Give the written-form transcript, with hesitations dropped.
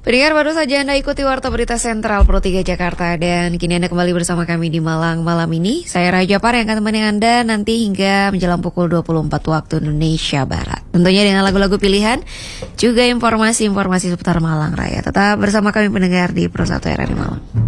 Pendengar, baru saja Anda ikuti Warta Berita Sentral Pro 3 Jakarta. Dan kini Anda kembali bersama kami di Malang malam ini. Saya Raja Par yang akan menemani Anda nanti hingga menjelang pukul 24 waktu Indonesia Barat. Tentunya dengan lagu-lagu pilihan, juga informasi-informasi seputar Malang Raya. Tetap bersama kami pendengar di Pro 1 RRI Malang.